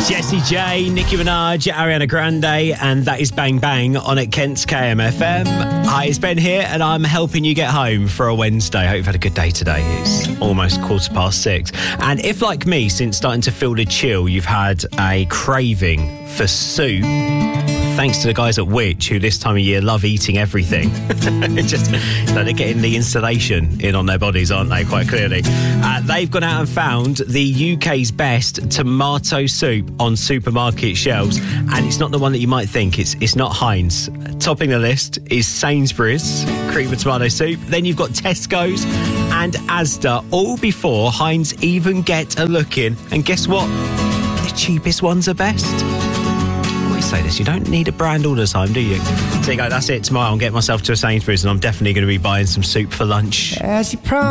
Jessie J, Nicki Minaj, Ariana Grande, and that is Bang Bang on at Kent's KMFM. Hi, it's Ben here, and I'm helping you get home for a Wednesday. Hope you've had a good day today. It's almost 6:15. And if, like me, since starting to feel the chill, you've had a craving for soup, thanks to the guys at Which, who this time of year love eating everything. They're getting the insulation in on their bodies, aren't they, quite clearly. They've gone out and found the UK's best tomato soup on supermarket shelves. And it's not the one that you might think. It's not Heinz. Topping the list is Sainsbury's cream of tomato soup. Then you've got Tesco's and Asda, all before Heinz even get a look in. And guess what? The cheapest ones are best. Say this, you don't need a brand all the time, do you? So you go, that's it, tomorrow I'll get myself to a Sainsbury's and I'm definitely going to be buying some soup for lunch. As you promised.